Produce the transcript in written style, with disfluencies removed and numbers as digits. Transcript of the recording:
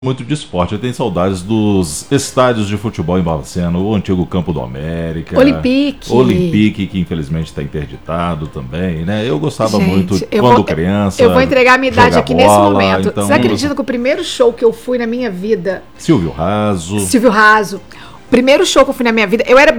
Muito de esporte, eu tenho saudades dos estádios de futebol em Barbacena, o antigo Campo do América, Olympique, que infelizmente está interditado também, né? Eu gostava muito quando criança. Eu vou entregar a minha idade aqui bola, nesse momento. Então, você acredita que o primeiro show que eu fui na minha vida... Silvio Raso. O primeiro show que eu fui na minha vida, eu era